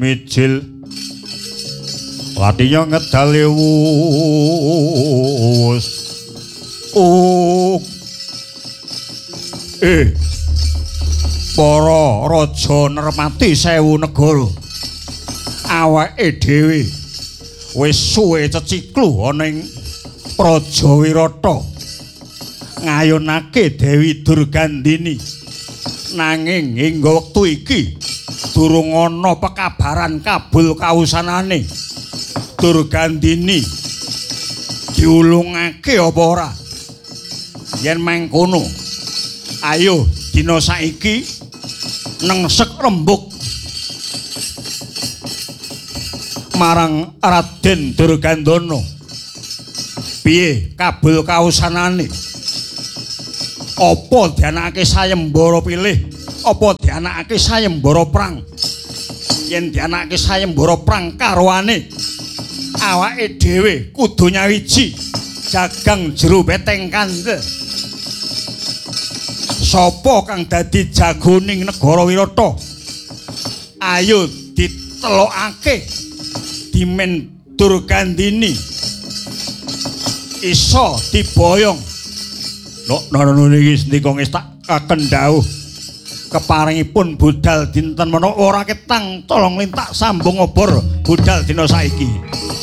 mijil latinya ngedale wus para raja nermati 1000 negara awake dhewe wis suwe ceciklu ana ing Praja Wirata ngayunake Dewi Durgandini nanging hingga wektu iki durung ana pekabaran kabul kausanane Durgandini diulungake apa ora yen mangkono ayo dina saiki nengsek rembug marang Raden Durgandana piye kabul kausanane apa dianakake sayembara pilih apa dianakake sayembara prang yen dianakake sayembara prang karoane awake dhewe kudu nyawiji jagang jero beteng kande sapa kang dadi jagoning negara Wirata ayo ditelokake dimen Durgandini iso diboyong nono niki sendika wis tak kendhawuh keparingipun budal dinten menawa ora ketang tolong lintak sambung obor budal dina saiki